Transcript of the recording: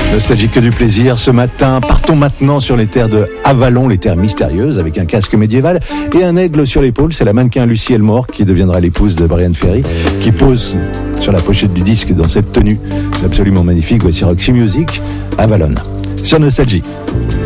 Nostalgique que du plaisir ce matin. Partons maintenant sur les terres de Avalon, les terres mystérieuses, avec un casque médiéval et un aigle sur l'épaule. C'est la mannequin Lucie Elmore qui deviendra l'épouse de Brian Ferry, qui pose sur la pochette du disque dans cette tenue. C'est absolument magnifique. Voici Roxy Music, Avalon, sur Nostalgie.